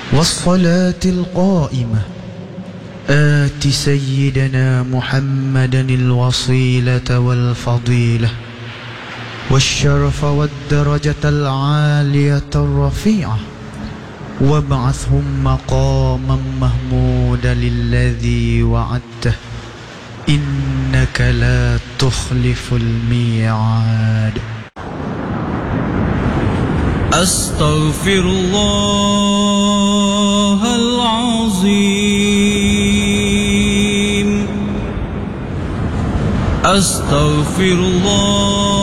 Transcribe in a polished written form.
والصلاة القائمة آت سيدنا محمدا الوصيلة والفضيلة والشرف والدرجة العالية الرفيعة وابعثهم مقاما محمودا الذي وعدته إنك لا تخلف الميعاد. أستغفر الله العظيم. أستغفر الله